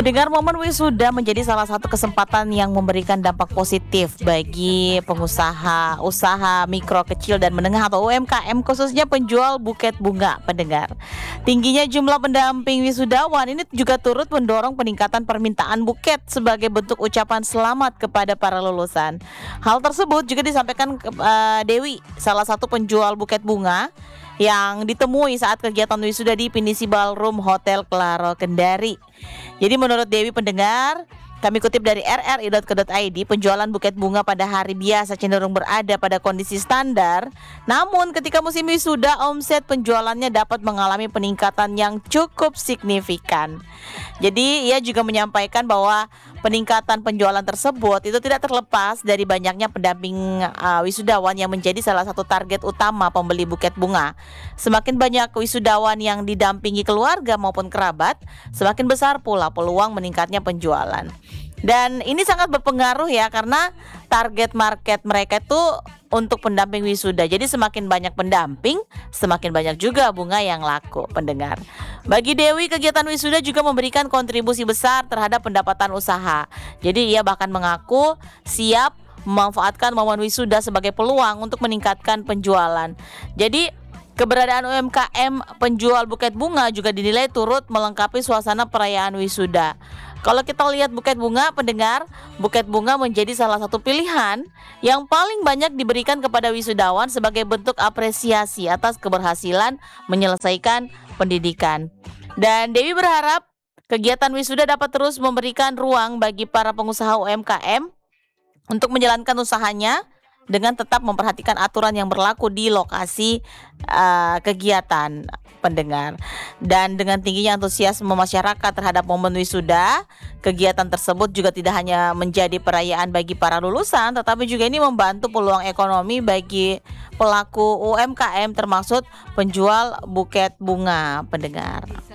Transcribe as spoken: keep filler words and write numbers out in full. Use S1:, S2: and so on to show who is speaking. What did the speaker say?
S1: Pendengar, momen wisuda menjadi salah satu kesempatan yang memberikan dampak positif bagi pengusaha usaha mikro, kecil, dan menengah atau U M K M, khususnya penjual buket bunga. Pendengar, tingginya jumlah pendamping wisudawan ini juga turut mendorong peningkatan permintaan buket sebagai bentuk ucapan selamat kepada para lulusan. Hal tersebut juga disampaikan ke uh, Dewi, salah satu penjual buket bunga yang ditemui saat kegiatan wisuda di Pinisi Ballroom Hotel Claro, Kendari. Jadi menurut Dewi, pendengar, kami kutip dari r r i dot co dot i d, penjualan buket bunga pada hari biasa cenderung berada pada kondisi standar. Namun ketika musim wisuda, omset penjualannya dapat mengalami peningkatan yang cukup signifikan. Jadi ia juga menyampaikan bahwa peningkatan penjualan tersebut itu tidak terlepas dari banyaknya pendamping uh, wisudawan yang menjadi salah satu target utama pembeli buket bunga. Semakin banyak wisudawan yang didampingi keluarga maupun kerabat, semakin besar pula peluang meningkatnya penjualan. Dan ini sangat berpengaruh ya, karena target market mereka itu untuk pendamping wisuda. Jadi semakin banyak pendamping, semakin banyak juga bunga yang laku, pendengar. Bagi Dewi, kegiatan wisuda juga memberikan kontribusi besar terhadap pendapatan usaha. Jadi ia bahkan mengaku siap memanfaatkan momen wisuda sebagai peluang untuk meningkatkan penjualan. Jadi keberadaan U M K M penjual buket bunga juga dinilai turut melengkapi suasana perayaan wisuda. Kalau kita lihat buket bunga, pendengar, buket bunga menjadi salah satu pilihan yang paling banyak diberikan kepada wisudawan sebagai bentuk apresiasi atas keberhasilan menyelesaikan pendidikan. Dan Dewi berharap kegiatan wisuda dapat terus memberikan ruang bagi para pengusaha U M K M untuk menjalankan usahanya dengan tetap memperhatikan aturan yang berlaku di lokasi uh, kegiatan, pendengar. Dan dengan tingginya antusiasme masyarakat terhadap momen wisuda, kegiatan tersebut juga tidak hanya menjadi perayaan bagi para lulusan, tetapi juga ini membantu peluang ekonomi bagi pelaku U M K M termasuk penjual buket bunga, pendengar.